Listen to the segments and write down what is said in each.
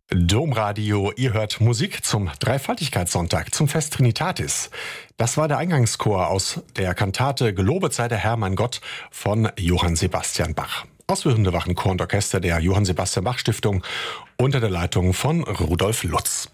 Domradio, ihr hört Musik zum Dreifaltigkeitssonntag, zum Fest Trinitatis. Das war der Eingangschor aus der Kantate Gelobet sei der Herr, mein Gott von Johann Sebastian Bach. Ausführende waren Chor und Orchester der Johann Sebastian Bach Stiftung unter der Leitung von Rudolf Lutz.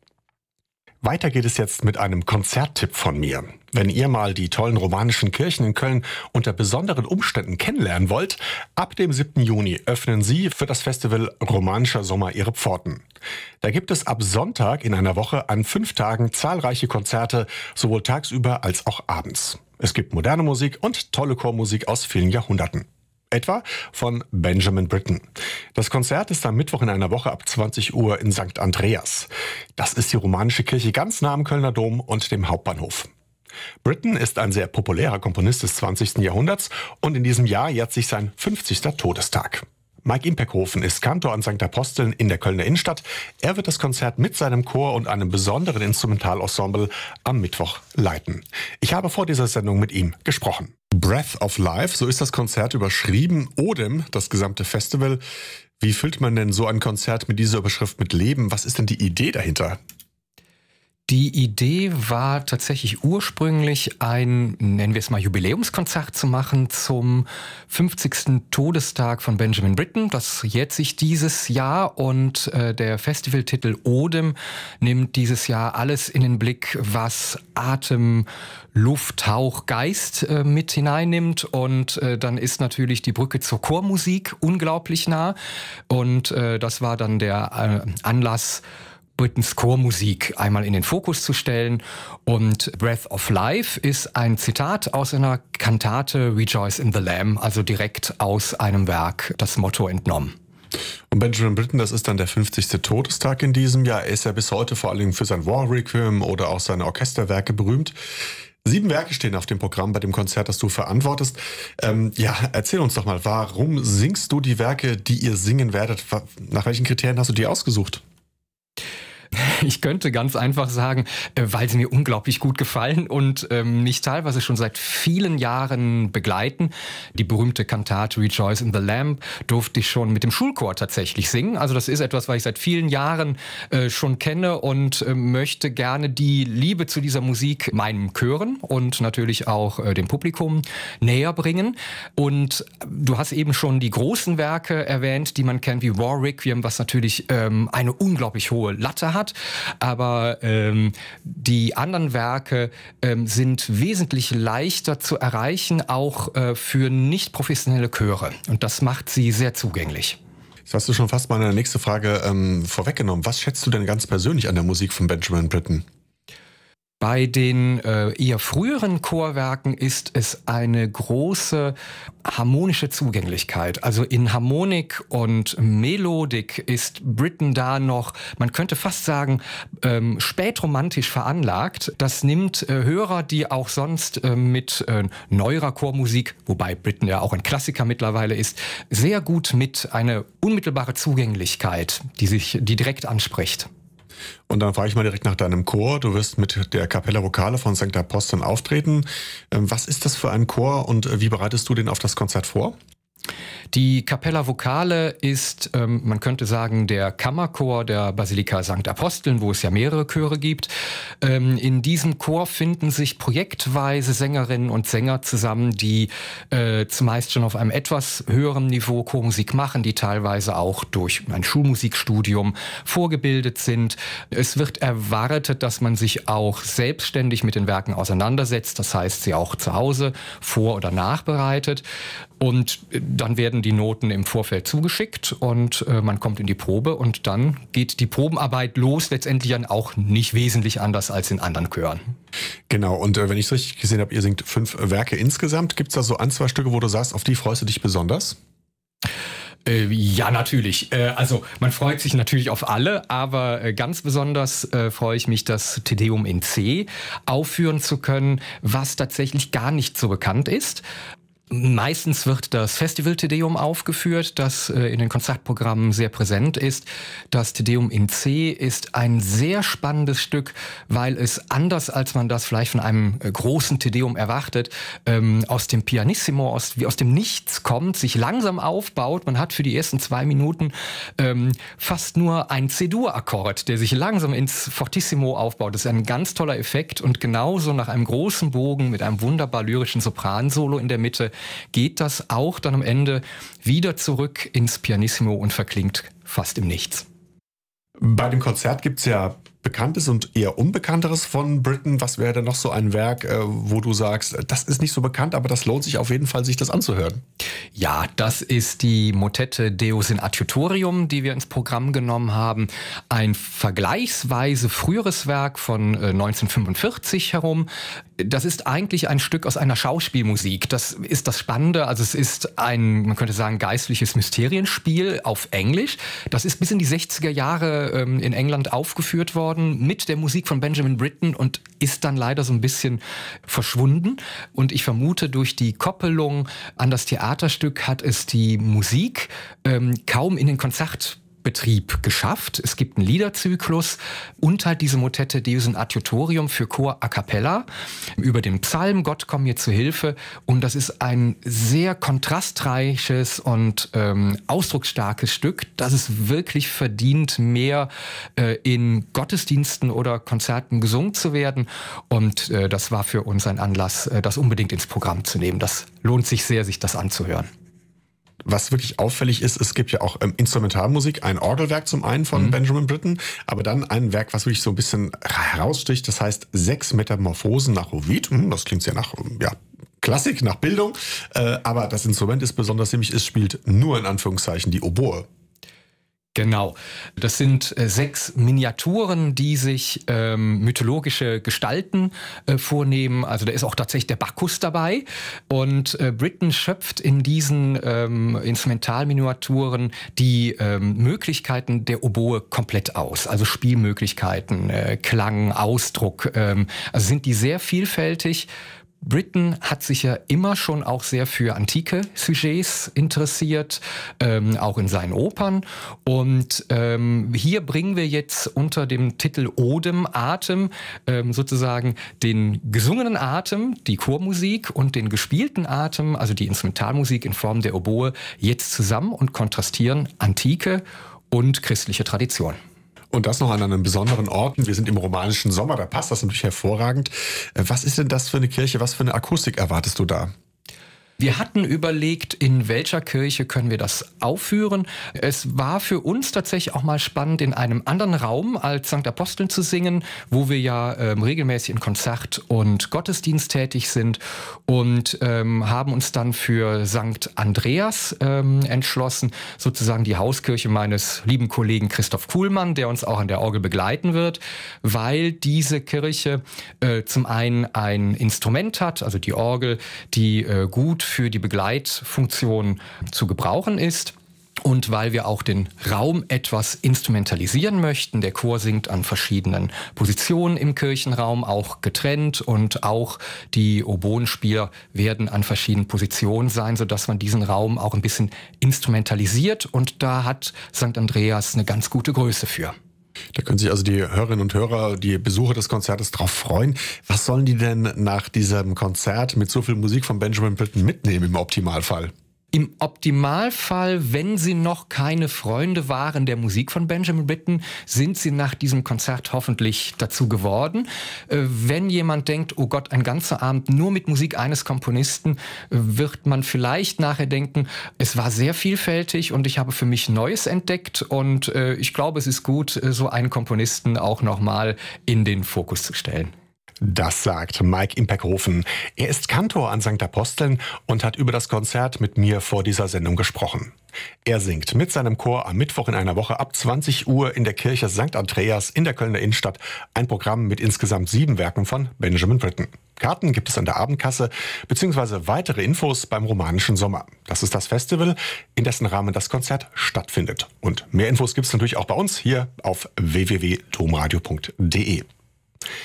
Weiter geht es jetzt mit einem Konzerttipp von mir. Wenn ihr mal die tollen romanischen Kirchen in Köln unter besonderen Umständen kennenlernen wollt, ab dem 7. Juni öffnen sie für das Festival Romanischer Sommer ihre Pforten. Da gibt es ab Sonntag in einer Woche an 5 Tagen zahlreiche Konzerte, sowohl tagsüber als auch abends. Es gibt moderne Musik und tolle Chormusik aus vielen Jahrhunderten. Etwa von Benjamin Britten. Das Konzert ist am Mittwoch in einer Woche ab 20 Uhr in St. Andreas. Das ist die romanische Kirche ganz nah am Kölner Dom und dem Hauptbahnhof. Britten ist ein sehr populärer Komponist des 20. Jahrhunderts und in diesem Jahr jährt sich sein 50. Todestag. Mike Impeckhofen ist Kantor an St. Aposteln in der Kölner Innenstadt. Er wird das Konzert mit seinem Chor und einem besonderen Instrumentalensemble am Mittwoch leiten. Ich habe vor dieser Sendung mit ihm gesprochen. Breath of Life, so ist das Konzert überschrieben. Odem, das gesamte Festival. Wie füllt man denn so ein Konzert mit dieser Überschrift mit Leben? Was ist denn die Idee dahinter? Die Idee war tatsächlich ursprünglich ein, nennen wir es mal, Jubiläumskonzert zu machen zum 50. Todestag von Benjamin Britten. Das jährt sich dieses Jahr und der Festivaltitel Odem nimmt dieses Jahr alles in den Blick, was Atem, Luft, Hauch, Geist mit hineinnimmt. Und dann ist natürlich die Brücke zur Chormusik unglaublich nah. Und das war dann der Anlass, Brittens Chormusik einmal in den Fokus zu stellen. Und Breath of Life ist ein Zitat aus einer Kantate Rejoice in the Lamb, also direkt aus einem Werk, das Motto entnommen. Und Benjamin Britten, das ist dann der 50. Todestag in diesem Jahr. Er ist ja bis heute vor allem für sein War Requiem oder auch seine Orchesterwerke berühmt. 7 Werke stehen auf dem Programm bei dem Konzert, das du verantwortest. Erzähl uns doch mal, warum singst du die Werke, die ihr singen werdet? Nach welchen Kriterien hast du die ausgesucht? Ich könnte ganz einfach sagen, weil sie mir unglaublich gut gefallen und mich teilweise schon seit vielen Jahren begleiten. Die berühmte Kantate Rejoice in the Lamb durfte ich schon mit dem Schulchor tatsächlich singen. Also das ist etwas, was ich seit vielen Jahren schon kenne und möchte gerne die Liebe zu dieser Musik meinen Chören und natürlich auch dem Publikum näher bringen. Und du hast eben schon die großen Werke erwähnt, die man kennt, wie War Requiem, was natürlich eine unglaublich hohe Latte hat. Aber die anderen Werke sind wesentlich leichter zu erreichen, auch für nicht professionelle Chöre. Und das macht sie sehr zugänglich. Jetzt hast du schon fast meine nächste Frage vorweggenommen. Was schätzt du denn ganz persönlich an der Musik von Benjamin Britten? Bei den eher früheren Chorwerken ist es eine große harmonische Zugänglichkeit. Also in Harmonik und Melodik ist Britten da noch, man könnte fast sagen, spätromantisch veranlagt. Das nimmt Hörer, die auch sonst mit neuerer Chormusik, wobei Britten ja auch ein Klassiker mittlerweile ist, sehr gut mit, eine unmittelbare Zugänglichkeit, die direkt anspricht. Und dann frage ich mal direkt nach deinem Chor. Du wirst mit der Capella Vocale von St. Aposteln auftreten. Was ist das für ein Chor und wie bereitest du den auf das Konzert vor? Die Capella Vocale ist, man könnte sagen, der Kammerchor der Basilika St. Aposteln, wo es ja mehrere Chöre gibt. In diesem Chor finden sich projektweise Sängerinnen und Sänger zusammen, die zumeist schon auf einem etwas höheren Niveau Chormusik machen, die teilweise auch durch ein Schulmusikstudium vorgebildet sind. Es wird erwartet, dass man sich auch selbstständig mit den Werken auseinandersetzt, das heißt, sie auch zu Hause vor- oder nachbereitet. Und dann werden die Noten im Vorfeld zugeschickt und man kommt in die Probe und dann geht die Probenarbeit los, letztendlich dann auch nicht wesentlich anders als in anderen Chören. Genau, und wenn ich es richtig gesehen habe, ihr singt 5 Werke insgesamt. Gibt es da so 1, 2 Stücke, wo du sagst, auf die freust du dich besonders? Ja, natürlich. Also man freut sich natürlich auf alle, aber ganz besonders freue ich mich, das Te Deum in C aufführen zu können, was tatsächlich gar nicht so bekannt ist. Meistens wird das Festival Te Deum aufgeführt, das in den Konzertprogrammen sehr präsent ist. Das Te Deum in C ist ein sehr spannendes Stück, weil es anders, als man das vielleicht von einem großen Te Deum erwartet, aus dem Pianissimo, wie aus dem Nichts kommt, sich langsam aufbaut. Man hat für die ersten 2 Minuten fast nur ein C-Dur-Akkord, der sich langsam ins Fortissimo aufbaut. Das ist ein ganz toller Effekt und genauso nach einem großen Bogen mit einem wunderbar lyrischen Sopransolo in der Mitte geht das auch dann am Ende wieder zurück ins Pianissimo und verklingt fast im Nichts. Bei dem Konzert gibt es ja Bekanntes und eher Unbekannteres von Britten. Was wäre denn noch so ein Werk, wo du sagst, das ist nicht so bekannt, aber das lohnt sich auf jeden Fall, sich das anzuhören? Ja, das ist die Motette Deus in Adjutorium, die wir ins Programm genommen haben. Ein vergleichsweise früheres Werk von 1945 herum. Das ist eigentlich ein Stück aus einer Schauspielmusik. Das ist das Spannende. Also es ist ein, man könnte sagen, geistliches Mysterienspiel auf Englisch. Das ist bis in die 60er Jahre in England aufgeführt worden mit der Musik von Benjamin Britten und ist dann leider so ein bisschen verschwunden. Und ich vermute, durch die Koppelung an das Theaterstück hat es die Musik kaum in den Konzertbetrieb geschafft. Es gibt einen Liederzyklus und halt diese Motette Deus in Adjutorium für Chor a cappella über den Psalm Gott komm mir zu Hilfe. Und das ist ein sehr kontrastreiches und ausdrucksstarkes Stück, das es wirklich verdient, mehr in Gottesdiensten oder Konzerten gesungen zu werden. Und das war für uns ein Anlass, das unbedingt ins Programm zu nehmen. Das lohnt sich sehr, sich das anzuhören. Was wirklich auffällig ist, es gibt ja auch Instrumentalmusik, ein Orgelwerk zum einen von Benjamin Britten, aber dann ein Werk, was wirklich so ein bisschen heraussticht, das heißt 6 Metamorphosen nach Ovid. Das klingt sehr nach Klassik, nach Bildung, aber das Instrument ist besonders, nämlich es spielt nur in Anführungszeichen die Oboe. Genau. Das sind 6 Miniaturen, die sich mythologische Gestalten vornehmen. Also da ist auch tatsächlich der Bacchus dabei. Und Britten schöpft in diesen Instrumentalminiaturen die Möglichkeiten der Oboe komplett aus. Also Spielmöglichkeiten, Klang, Ausdruck. Also sind die sehr vielfältig. Britten hat sich ja immer schon auch sehr für antike Sujets interessiert, auch in seinen Opern. Und hier bringen wir jetzt unter dem Titel Odem, Atem, sozusagen den gesungenen Atem, die Chormusik und den gespielten Atem, also die Instrumentalmusik in Form der Oboe, jetzt zusammen und kontrastieren antike und christliche Tradition. Und das noch an einem besonderen Ort. Wir sind im romanischen Sommer, da passt das natürlich hervorragend. Was ist denn das für eine Kirche? Was für eine Akustik erwartest du da? Wir hatten überlegt, in welcher Kirche können wir das aufführen. Es war für uns tatsächlich auch mal spannend, in einem anderen Raum als St. Aposteln zu singen, wo wir ja regelmäßig in Konzert und Gottesdienst tätig sind und haben uns dann für St. Andreas entschlossen, sozusagen die Hauskirche meines lieben Kollegen Christoph Kuhlmann, der uns auch an der Orgel begleiten wird, weil diese Kirche zum einen ein Instrument hat, also die Orgel, die gut für die Begleitfunktion zu gebrauchen ist. Und weil wir auch den Raum etwas instrumentalisieren möchten, der Chor singt an verschiedenen Positionen im Kirchenraum, auch getrennt, und auch die Oboenspieler werden an verschiedenen Positionen sein, sodass man diesen Raum auch ein bisschen instrumentalisiert, und da hat St. Andreas eine ganz gute Größe für. Da können sich also die Hörerinnen und Hörer, die Besucher des Konzertes drauf freuen. Was sollen die denn nach diesem Konzert mit so viel Musik von Benjamin Britten mitnehmen im Optimalfall? Im Optimalfall, wenn Sie noch keine Freunde waren der Musik von Benjamin Britten, sind Sie nach diesem Konzert hoffentlich dazu geworden. Wenn jemand denkt, oh Gott, ein ganzer Abend nur mit Musik eines Komponisten, wird man vielleicht nachher denken, es war sehr vielfältig und ich habe für mich Neues entdeckt, und ich glaube, es ist gut, so einen Komponisten auch nochmal in den Fokus zu stellen. Das sagt Mike Imperkhofen. Er ist Kantor an St. Aposteln und hat über das Konzert mit mir vor dieser Sendung gesprochen. Er singt mit seinem Chor am Mittwoch in einer Woche ab 20 Uhr in der Kirche St. Andreas in der Kölner Innenstadt ein Programm mit insgesamt 7 Werken von Benjamin Britten. Karten gibt es an der Abendkasse bzw. weitere Infos beim Romanischen Sommer. Das ist das Festival, in dessen Rahmen das Konzert stattfindet. Und mehr Infos gibt es natürlich auch bei uns hier auf www.domradio.de.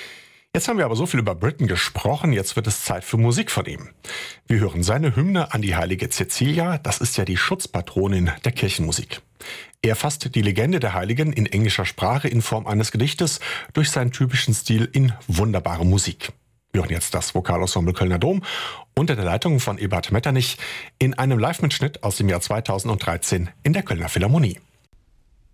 Jetzt haben wir aber so viel über Britten gesprochen, jetzt wird es Zeit für Musik von ihm. Wir hören seine Hymne an die heilige Cecilia, das ist ja die Schutzpatronin der Kirchenmusik. Er fasst die Legende der Heiligen in englischer Sprache in Form eines Gedichtes durch seinen typischen Stil in wunderbare Musik. Wir hören jetzt das Vokalensemble Kölner Dom unter der Leitung von Eberhard Metternich in einem Live-Mitschnitt aus dem Jahr 2013 in der Kölner Philharmonie.